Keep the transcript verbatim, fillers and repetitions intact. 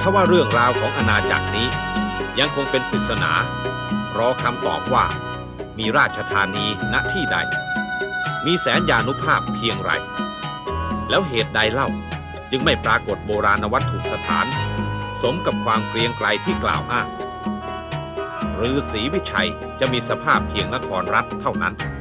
ทว่าเรื่องราวของอาณาจักรนี้ยังคงเป็นปริศนารอคำตอบว่ามีราชธานีณที่ใดมีแสนยานุภาพเพียงไรแล้วเหตุใดเล่าจึงไม่ปรากฏโบราณวัตถุสถานสมกับความเกรียงไกรที่กล่าวอ้างหรือศรีวิชัยจะมีสภาพเพียงนครรัฐเท่านั้น